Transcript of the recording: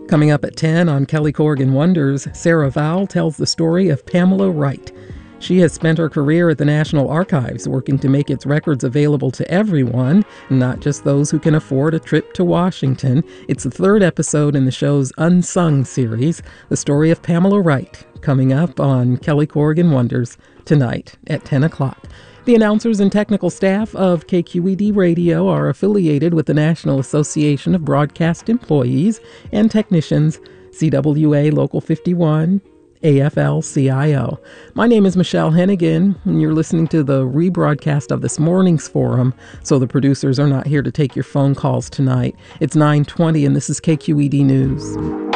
Coming up at 10 on Kelly Corrigan Wonders, Sarah Vowell tells the story of Pamela Wright. She has spent her career at the National Archives working to make its records available to everyone, not just those who can afford a trip to Washington. It's the third episode in the show's Unsung series, the story of Pamela Wright, coming up on Kelly Corrigan Wonders tonight at 10 o'clock. The announcers and technical staff of KQED Radio are affiliated with the National Association of Broadcast Employees and Technicians, CWA Local 51, AFL-CIO. My name is Michelle Hennigan, and you're listening to the rebroadcast of this morning's forum, so the producers are not here to take your phone calls tonight. It's 9:20, and this is KQED News.